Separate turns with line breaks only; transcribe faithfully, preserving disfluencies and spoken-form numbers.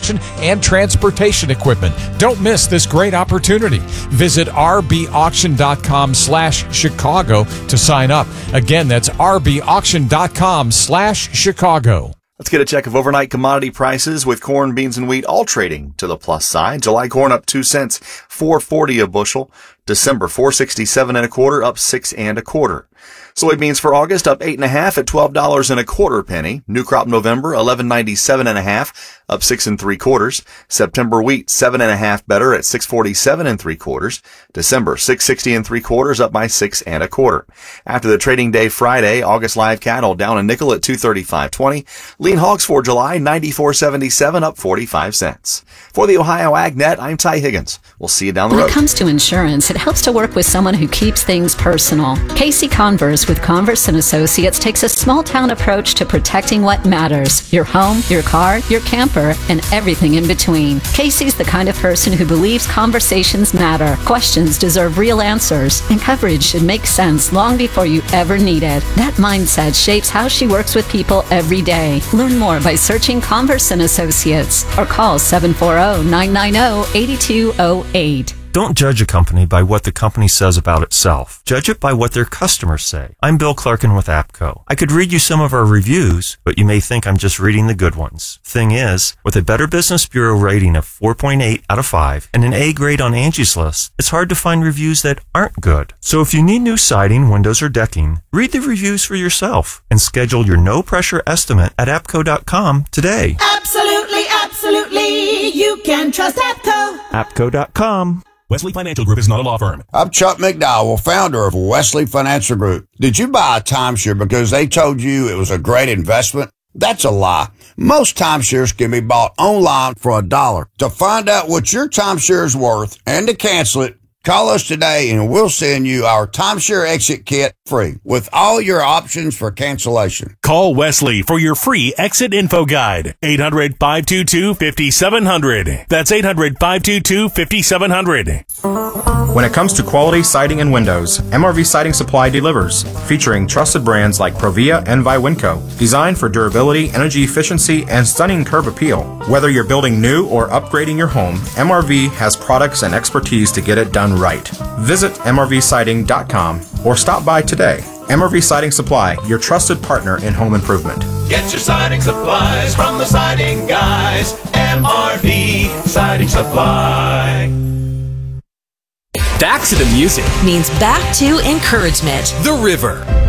construction and transportation equipment. Don't miss this great opportunity. Visit r b auction dot com slash Chicago to sign up. Again, that's r b auction dot com slash Chicago.
Let's get a check of overnight commodity prices with corn, beans, and wheat all trading to the plus side. July corn up two cents, four forty a bushel. December four sixty-seven and a quarter, up six and a quarter. Soybeans for August up eight and a half at twelve dollars and a quarter penny. New crop November eleven ninety-seven and a half, up six and three quarters. September wheat seven and a half better at six forty-seven and three quarters. December six sixty and three quarters, up by six and a quarter. After the trading day Friday, August live cattle down a nickel at two thirty-five twenty. Lean hogs for July ninety-four seventy-seven, up forty-five cents. For the Ohio AgNet, I'm Ty Higgins. We'll see you down the road.
When it comes to insurance, it helps to work with someone who keeps things personal. Casey Converse with Converse and Associates takes a small-town approach to protecting what matters: your home, your car, your camper, and everything in between. Casey's the kind of person who believes conversations matter, questions deserve real answers, and coverage should make sense long before you ever need it. That mindset shapes how she works with people every day. Learn more by searching Converse and Associates or call seven four zero, nine nine zero, eight two zero eight.
Don't judge a company by what the company says about itself. Judge it by what their customers say. I'm Bill Clarkin with APCO. I could read you some of our reviews, but you may think I'm just reading the good ones. Thing is, with a Better Business Bureau rating of four point eight out of five and an A grade on Angie's List, it's hard to find reviews that aren't good. So if you need new siding, windows, or decking, read the reviews for yourself and schedule your no-pressure estimate at apco dot com today.
Absolutely, absolutely. You can trust APCO.
apco dot com.
Wesley Financial Group is not a law firm.
I'm Chuck McDowell, founder of Wesley Financial Group. Did you buy a timeshare because they told you it was a great investment? That's a lie. Most timeshares can be bought online for a dollar. To find out what your timeshare is worth and to cancel it, call us today and we'll send you our timeshare exit kit free with all your options for cancellation.
Call Wesley for your free exit info guide. eight hundred, five two two, five seven zero zero. That's eight hundred, five two two, five seven zero zero.
When it comes to quality siding and windows, M R V Siding Supply delivers, featuring trusted brands like Provia and Viwinco, designed for durability, energy efficiency, and stunning curb appeal. Whether you're building new or upgrading your home, M R V has products and expertise to get it done right. Visit M R V siding dot com or stop by today. M R V Siding Supply, your trusted partner in home improvement.
Get your siding supplies from the siding guys. M R V Siding Supply.
Back to the music
means back to encouragement.
The River.